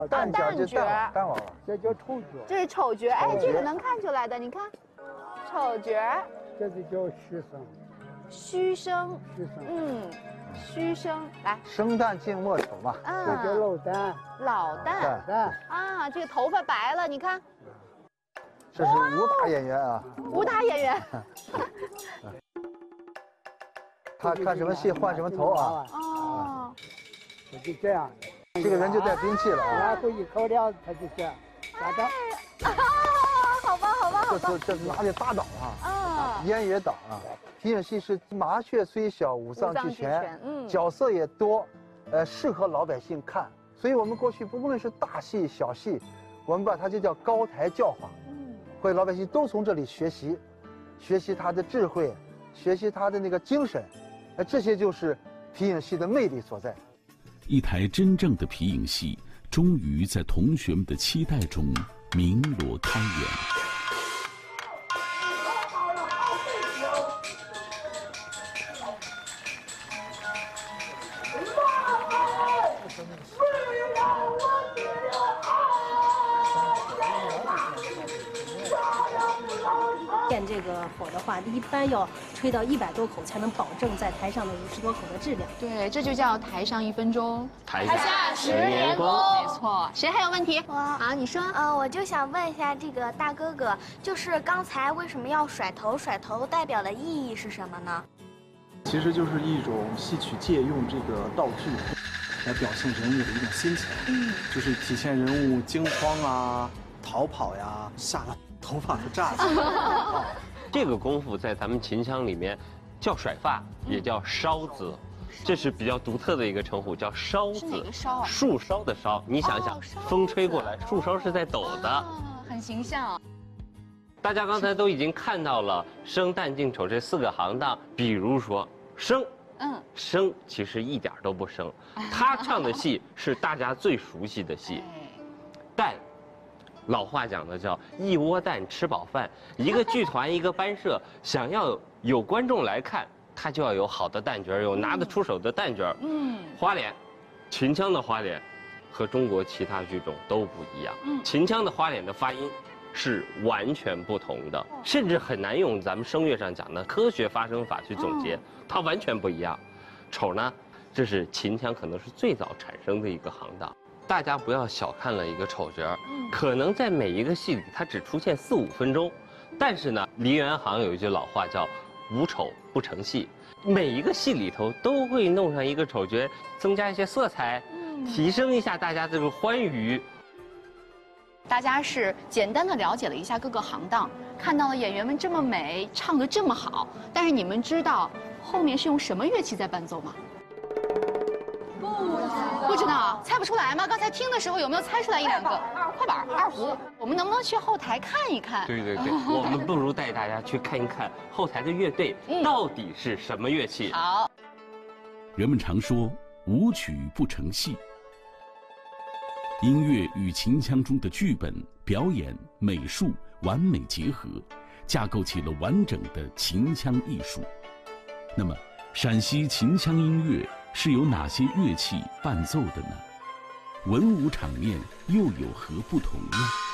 蛋角就蛋娃娃， 这叫丑角。 这是丑角，哎，这个能看出来的，你看，丑角。 这就叫虚声。 虚声。 虚声。 虚声，来。 生旦净末丑嘛。 这叫老旦。 老旦。啊，这个头发白了，你看。 这是武打演员啊。 武打演员。 他看什么戏换什么头啊？ 哦。 就这样。 这个人就带兵器了啊。 然后一口料，他就这样，打仗。 好吧。 这是拿的大刀啊，烟也打啊。皮影戏是麻雀虽小，五脏俱全，角色也多，适合老百姓看。所以我们过去不论是大戏小戏，我们把它就叫高台教化，或者老百姓都从这里学习他的智慧，学习他的那个精神，这些就是皮影戏的魅力所在。 一台真正的皮影戏，终于在同学们的期待中鸣锣开演。 练这个火的话，一般要吹到100多口，才能保证在台上的50多口的质量。 对，这就叫台上1分钟， 台下10年功。 没错。谁还有问题？ 好， 你说。 我就想问一下这个大哥哥，就是刚才为什么要甩头？甩头代表的意义是什么呢？ 其实就是一种戏曲借用这个道具来表现人物的一种心情，就是体现人物惊慌啊、逃跑呀、吓得头发都炸起来。 这个功夫在咱们秦腔里面叫甩发，也叫烧子，这是比较独特的一个称呼，叫烧子。 是哪个烧啊？ 树梢的梢，你想想，风吹过来，树梢是在抖的， 很形象。 大家刚才都已经看到了生旦净丑这4个行当，比如说生。生其实一点都不生，他唱的戏是大家最熟悉的戏。旦，老话讲的叫一窝蛋吃饱饭，一个剧团一个班社想要有观众来看，他就要有好的旦角，有拿得出手的旦角。花脸，秦腔的花脸和中国其他剧种都不一样。秦腔的花脸的发音是完全不同的，甚至很难用咱们声乐上讲的科学发声法去总结，它完全不一样。丑呢，这是秦腔可能是最早产生的一个行当，大家不要小看了一个丑角，可能在每一个戏里它只出现4、5分钟，但是呢，梨园行有一句老话叫“无丑不成戏”，每一个戏里头都会弄上一个丑角，增加一些色彩，提升一下大家这个欢愉。 大家是简单的了解了一下各个行当，看到了演员们这么美，唱得这么好，但是你们知道后面是用什么乐器在伴奏吗？不知道，猜不出来吗？刚才听的时候有没有猜出来1、2个？快板、二胡，我们能不能去后台看一看？ 对，我们不如带大家去看一看后台的乐队到底是什么乐器。 好。 人们常说舞曲不成戏。音乐与秦腔中的剧本、表演、美术完美结合，架构起了完整的秦腔艺术。那么，陕西秦腔音乐是由哪些乐器伴奏的呢？文武场面又有何不同呢？